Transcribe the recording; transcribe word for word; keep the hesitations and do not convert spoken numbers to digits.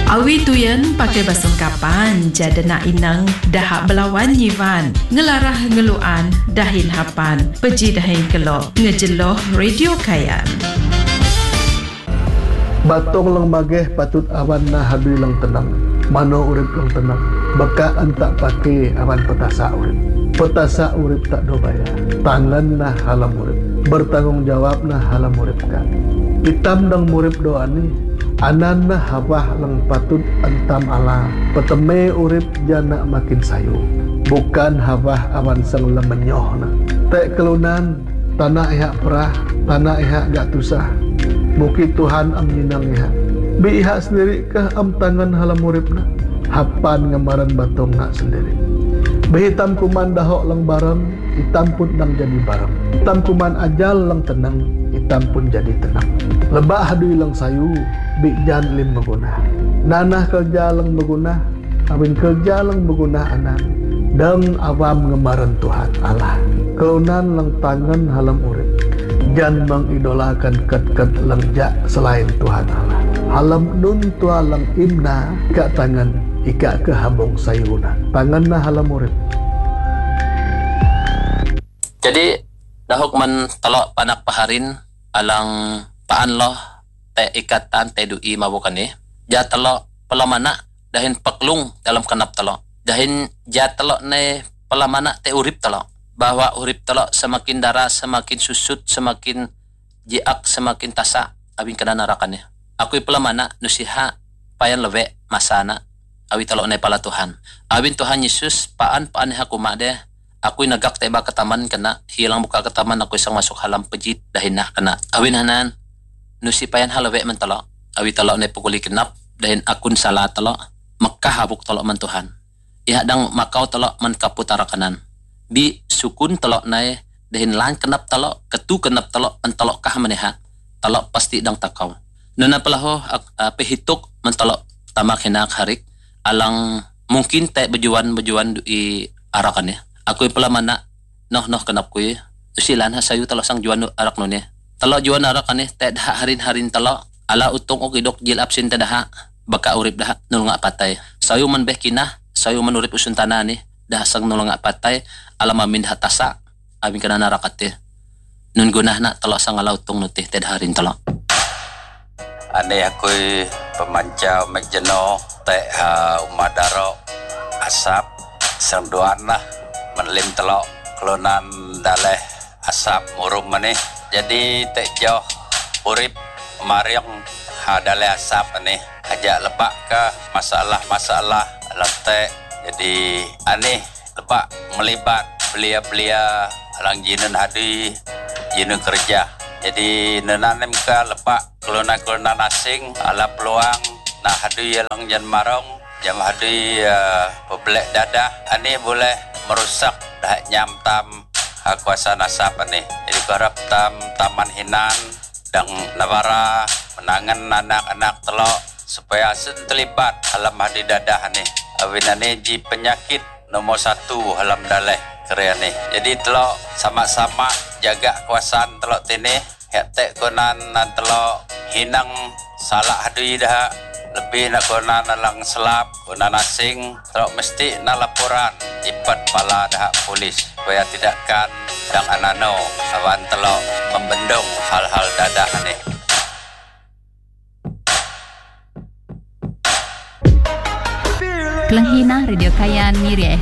Awi tuyen pakai basung kapan, jada nak inang dahak belawan yivan, ngelarah ngeluan dahin hapan, peji dahin kelok, ngejeloh radio kayan. Batong lang mageh patut awan na habis lang tenang, mano urip lang tenang, baka antak pakai awan petasa urip. Petasa urip tak do bayar, tangan na halam urip, bertanggung jawab na halam urip kan. Hitam dang murip doa ni, anan na hawah lang patut antam ala, peteme urip jana makin sayu, bukan hawah awan sang lemenyoh na. Tek kelunan, tanah ihak perah, tanah ihak gak tusah, muki Tuhan am nyinang ihak. Bi ihak sendiri kah am tangan halam urip na, hapan ngamaran batong nak sendiri. Behitam kuman dahok lang barang, hitam pun nang jadi barang. Hitam kuman ajal lang tenang, hitam pun jadi tenang. Lebah hadui lang sayu, bikjan lim berguna. Nanah kerja lang berguna, awin kerja lang berguna anan. Dan awam ngemaran Tuhan Allah. Kelunan lang tangan halam urip. Jan mengidolakan ket-ket lang jak selain Tuhan Allah. Halam nun tua lang imna, ika tangan, ika ke habong sayuna. Tangan na halam urip. Jadi dahok man telok panak paharin alang paan loh te ikatan te dui mabukan ni. Ja telok pelamana dahin peklung dalam kenap telok. Dahin ja telok ne pelamana te urip telok. Bahwa urip telok semakin darah, semakin susut, semakin jiak, semakin tasa abin kena narakannya. Aku pelamana nusiha payan leve masana awi telok ne pala Tuhan. Awin Tuhan Yesus paan paan hakuma deh. Aku nagak teba ke taman kena hilang buka ke taman aku isang masuk halam pejit dahin nah kena. Awin hanan nusi payan halawe mentelok. Awi telok ne pukuli kenap dahin akun salah telok. Mekah habuk telok man Tuhan. Iha dang makau telok man kaputara kanan. Bi sukun telok nae dahin lan kenap telok ketu kenap telok entelok kah meneha. Telok pasti dang takau. Nana pelaho uh, pehituk mentelok tamak hinak harik alang mungkin te bejuan-bejuan i arakannya. Aku pelamana noh noh kenap kuy usilan ha sayu telok sang juan arak nune. Telok juan arakannya te dah harin-harin telok ala utong okidok jil absin te dah baka urip dah nulunga patay. Sayu man beh kinah sayu man urip usun tanah ni dah sang nulunga patay ala mamin hatasa abin kana narakate. Nun gunah na telok sang ala utong nutih te dah harin telok. Ane aku pemancau mekjeno te ha umadaro asap sang doan lah menlim telok kelunan daleh asap murum mani. Jadi te jauh urip mariang ha daleh asap ni ajak lebak ke masalah-masalah lantai. Jadi ane lebak melibat belia-belia alang jinun hadi jinun kerja. Jadi nenanem ka lebak kelunan-kelunan asing ala peluang nah hadu yang jan marong jam hadu uh, pebelek dadah ani boleh merusak dah nyam tam ha, kuasa nasab ani. Jadi harap tam taman hinan dan nawara menangan anak-anak telok supaya asun terlibat alam hadi dadah ani. Awin ani ji penyakit nomor satu alam daleh kere ani. Jadi telok sama-sama jaga kuasaan telok tini hek tek konan nan telok hinang salah hadui dah lebih nak konan alang selap konan asing telok mesti nak laporan ipat pala dah polis supaya tidak kan dang anano awan telok membendung hal-hal dadah ni. Kelenghina Radio Kayan Miri